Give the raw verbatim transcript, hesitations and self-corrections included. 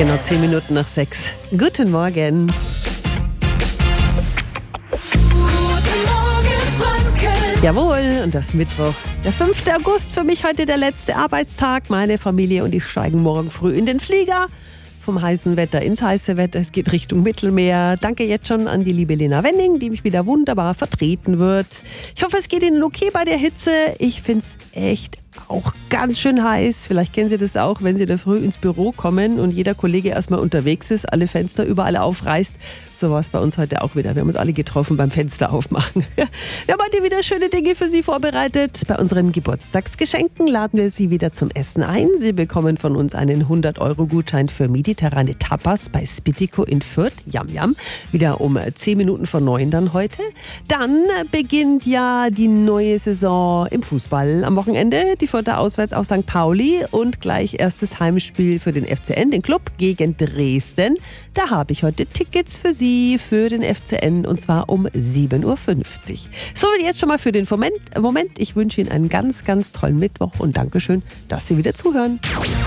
Genau zehn Minuten nach sechs. Guten Morgen. Jawohl, und das Mittwoch, der fünfte August, für mich heute der letzte Arbeitstag. Meine Familie und ich steigen morgen früh in den Flieger. Vom heißen Wetter ins heiße Wetter. Es geht Richtung Mittelmeer. Danke jetzt schon an die liebe Lena Wenning, die mich wieder wunderbar vertreten wird. Ich hoffe, es geht Ihnen okay bei der Hitze. Ich finde es echt auch ganz schön heiß. Vielleicht kennen Sie das auch, wenn Sie da früh ins Büro kommen und jeder Kollege erstmal unterwegs ist, alle Fenster überall aufreißt. So war es bei uns heute auch wieder. Wir haben uns alle getroffen beim Fenster aufmachen. Wir haben heute wieder schöne Dinge für Sie vorbereitet. Bei unseren Geburtstagsgeschenken laden wir Sie wieder zum Essen ein. Sie bekommen von uns einen hundert Euro Gutschein für mediterrane Tapas bei Spittico in Fürth. Yam Yam. Wieder um zehn Minuten vor neun dann heute. Dann beginnt ja die neue Saison im Fußball am Wochenende. Die Fürther auswärts auf Sankt Pauli und gleich erstes Heimspiel für den F C N, den Club gegen Dresden. Da habe ich heute Tickets für Sie für den F C N und zwar um sieben Uhr fünfzig. So, jetzt schon mal für den Moment. Moment. Ich wünsche Ihnen einen ganz, ganz tollen Mittwoch und Dankeschön, dass Sie wieder zuhören.